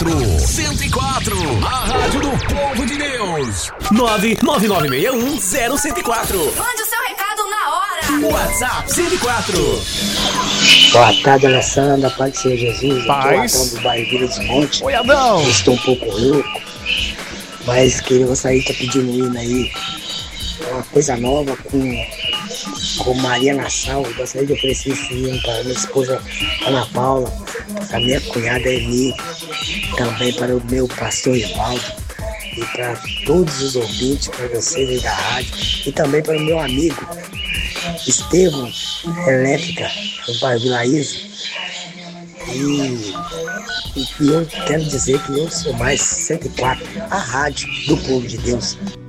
104, a rádio do povo de Deus. 999610104. Mande o seu recado na hora. WhatsApp 104. Boa tarde, Alessandra. Paz do Senhor Jesus. Paz. Eu tô Adão do bairro Vila dos Montes. Oi, Adão. Eu estou um pouco louco, mas queria gostaria de estar pedindo um hino aí. Uma coisa nova com Maria Nassau. Eu gostaria de oferecer esse hino para minha esposa Ana Paula, para minha cunhada Eni, também para o meu pastor Evaldo e para todos os ouvintes, para vocês aí da rádio e também para o meu amigo Estevão Elétrica, do bairro Vila Isa. E eu quero dizer que eu sou mais 104, a rádio do povo de Deus.